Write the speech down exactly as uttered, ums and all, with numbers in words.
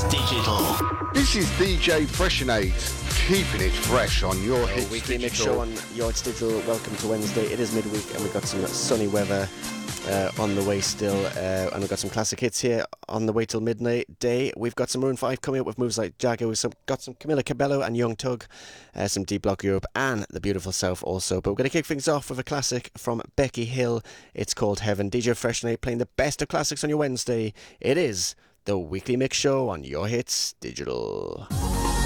Digital. This is D J Freshenate, keeping it fresh on your Our hits weekly mix digital. show on Your Hits Digital. Welcome to Wednesday. It is midweek and we've got some sunny weather uh, on the way still, uh, and we've got some classic hits here on the way till midnight day. We've got some Maroon five coming up with moves like Jagger. We've some, got some Camila Cabello and Young Tug, uh, some Deep Block Europe and the Beautiful South also. But we're going to kick things off with a classic from Becky Hill. It's called Heaven. D J Freshenate playing the best of classics on your Wednesday. It is the weekly mix show on Your Hits Digital.